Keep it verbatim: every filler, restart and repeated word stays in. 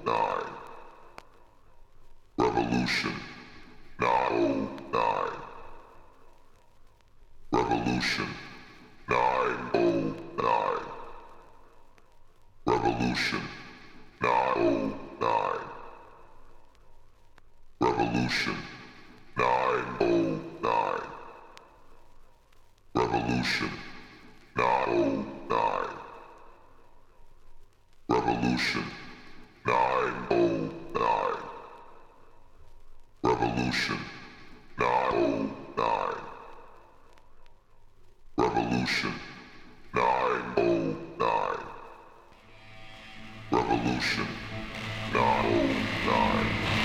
Revolution nine oh nine. Revolution nine oh nine. Revolution nine oh nine. Revolution nine oh nine. Revolution nine oh nine. Revolution nine oh nine. Revolution nine oh nine. Revolution nine oh nine. Revolution nine oh nine.